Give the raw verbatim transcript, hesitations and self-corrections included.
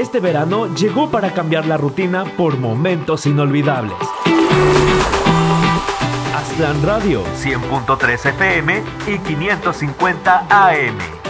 Este verano llegó para cambiar la rutina por momentos inolvidables. Aztlán Radio, cien punto tres F M y quinientos cincuenta A M.